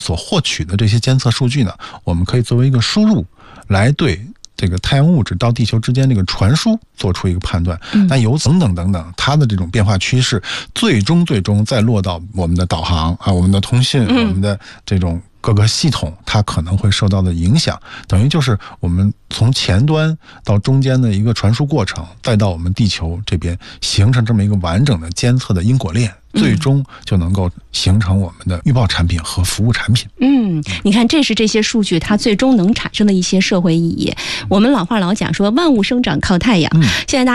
所获取的这些监测数据呢，我们可以作为一个输入，来对这个太阳物质到地球之间这个传输做出一个判断。那由等等它的这种变化趋势，最终再落到我们的导航啊，我们的通讯，我们的这种各个系统，它可能会受到的影响，等于就是我们从前端到中间的一个传输过程，再到我们地球这边，形成这么一个完整的监测的因果链，最终就能够形成我们的预报产品和服务产品。 你看，这是这些数据它最终能产生的一些社会意义。我们老话老讲说，万物生长靠太阳。现在大家